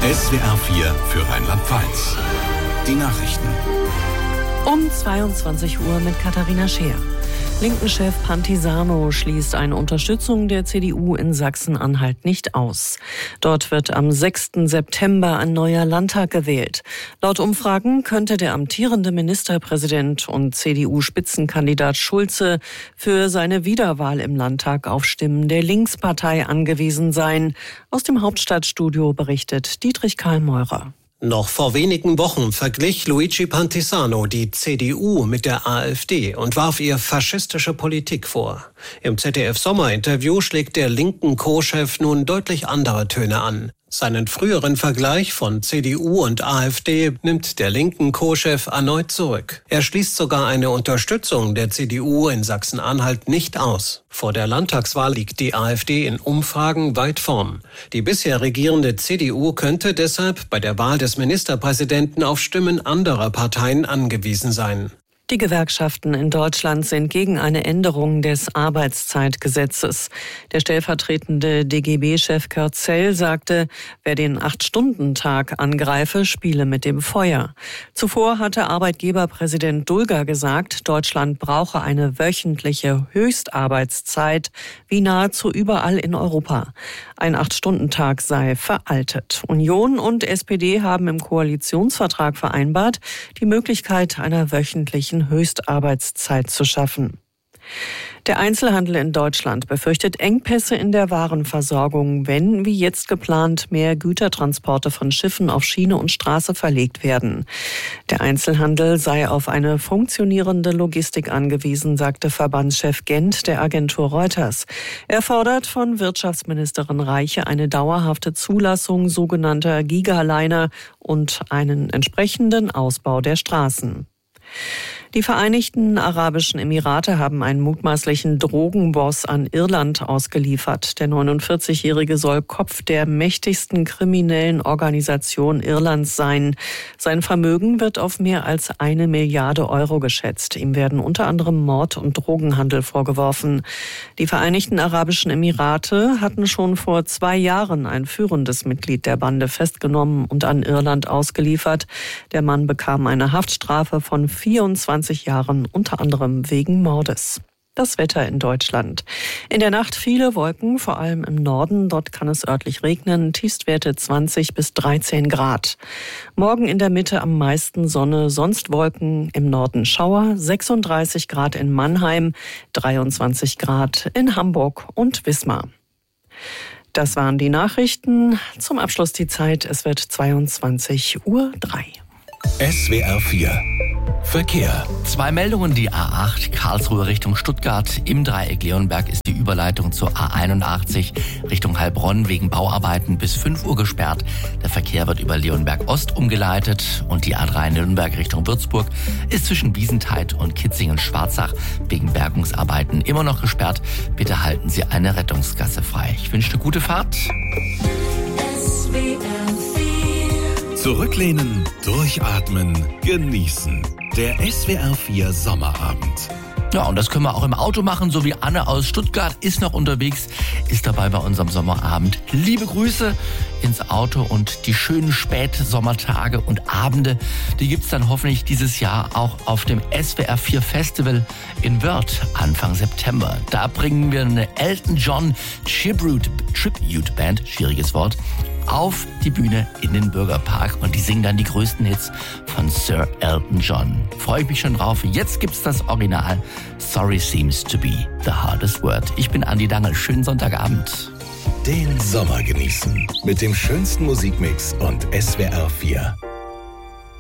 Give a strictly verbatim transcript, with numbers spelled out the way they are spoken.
S W R vier für Rheinland-Pfalz. Die Nachrichten. Um zweiundzwanzig Uhr mit Katharina Scheer. Linken-Chef Pantisano schließt eine Unterstützung der C D U in Sachsen-Anhalt nicht aus. Dort wird am sechsten September ein neuer Landtag gewählt. Laut Umfragen könnte der amtierende Ministerpräsident und C D U-Spitzenkandidat Schulze für seine Wiederwahl im Landtag auf Stimmen der Linkspartei angewiesen sein. Aus dem Hauptstadtstudio berichtet Dietrich Karl Meurer. Noch vor wenigen Wochen verglich Luigi Pantisano die C D U mit der AfD und warf ihr faschistische Politik vor. Im Z D F-Sommerinterview schlägt der linken Co-Chef nun deutlich andere Töne an. Seinen früheren Vergleich von C D U und AfD nimmt der linken Co-Chef erneut zurück. Er schließt sogar eine Unterstützung der C D U in Sachsen-Anhalt nicht aus. Vor der Landtagswahl liegt die AfD in Umfragen weit vorn. Die bisher regierende C D U könnte deshalb bei der Wahl des Ministerpräsidenten auf Stimmen anderer Parteien angewiesen sein. Die Gewerkschaften in Deutschland sind gegen eine Änderung des Arbeitszeitgesetzes. Der stellvertretende D G B-Chef Kurt Zell sagte, wer den Acht-Stunden-Tag angreife, spiele mit dem Feuer. Zuvor hatte Arbeitgeberpräsident Dulger gesagt, Deutschland brauche eine wöchentliche Höchstarbeitszeit, wie nahezu überall in Europa. Ein Acht-Stunden-Tag sei veraltet. Union und S P D haben im Koalitionsvertrag vereinbart, die Möglichkeit einer wöchentlichen Höchstarbeitszeit zu schaffen. Der Einzelhandel in Deutschland befürchtet Engpässe in der Warenversorgung, wenn, wie jetzt geplant, mehr Gütertransporte von Schiffen auf Schiene und Straße verlegt werden. Der Einzelhandel sei auf eine funktionierende Logistik angewiesen, sagte Verbandschef Gent der Agentur Reuters. Er fordert von Wirtschaftsministerin Reiche eine dauerhafte Zulassung sogenannter Gigaliner und einen entsprechenden Ausbau der Straßen. Die Vereinigten Arabischen Emirate haben einen mutmaßlichen Drogenboss an Irland ausgeliefert. Der neunundvierzigjährige soll Kopf der mächtigsten kriminellen Organisation Irlands sein. Sein Vermögen wird auf mehr als eine Milliarde Euro geschätzt. Ihm werden unter anderem Mord und Drogenhandel vorgeworfen. Die Vereinigten Arabischen Emirate hatten schon vor zwei Jahren ein führendes Mitglied der Bande festgenommen und an Irland ausgeliefert. Der Mann bekam eine Haftstrafe von vierundzwanzig Jahren, unter anderem wegen Mordes. Das Wetter in Deutschland. In der Nacht viele Wolken, vor allem im Norden. Dort kann es örtlich regnen. Tiefstwerte zwanzig bis dreizehn Grad. Morgen in der Mitte am meisten Sonne, sonst Wolken. Im Norden Schauer. sechsunddreißig Grad in Mannheim, dreiundzwanzig Grad in Hamburg und Wismar. Das waren die Nachrichten. Zum Abschluss die Zeit. Es wird zweiundzwanzig Uhr drei. S W R vier Verkehr. Zwei Meldungen, die A acht Karlsruhe Richtung Stuttgart. Im Dreieck Leonberg ist die Überleitung zur A einundachtzig Richtung Heilbronn wegen Bauarbeiten bis fünf Uhr gesperrt. Der Verkehr wird über Leonberg Ost umgeleitet und die A drei Nürnberg Richtung Würzburg ist zwischen Wiesentheit und Kitzingen-Schwarzach wegen Bergungsarbeiten immer noch gesperrt. Bitte halten Sie eine Rettungsgasse frei. Ich wünsche eine gute Fahrt. S W R vier. Zurücklehnen, durchatmen, genießen. Der S W R vier Sommerabend. Ja, und das können wir auch im Auto machen, so wie Anne aus Stuttgart ist noch unterwegs, ist dabei bei unserem Sommerabend. Liebe Grüße ins Auto und die schönen Spätsommertage und Abende, die gibt's dann hoffentlich dieses Jahr auch auf dem S W R vier Festival in Wörth Anfang September. Da bringen wir eine Elton John Tribute, Tribute Band, schwieriges Wort, auf die Bühne in den Bürgerpark und die singen dann die größten Hits von Sir Elton John. Freue ich mich schon drauf. Jetzt gibt's das Original Sorry Seems to be the Hardest Word. Ich bin Andi Dangel. Schönen Sonntagabend. Den Sommer genießen mit dem schönsten Musikmix und S W R vier.